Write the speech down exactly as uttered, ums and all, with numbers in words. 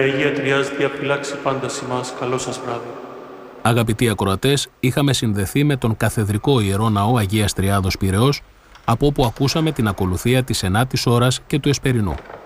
Αγία Τριάς διαφυλάξει πάντα ημάς. Καλό σας βράδυ. Αγαπητοί ακροατές, είχαμε συνδεθεί με τον Καθεδρικό Ιερό Ναό Αγίας Τριάδος Πειραιώς, από όπου ακούσαμε την ακολουθία της ενάτης ώρας και του Εσπερινού.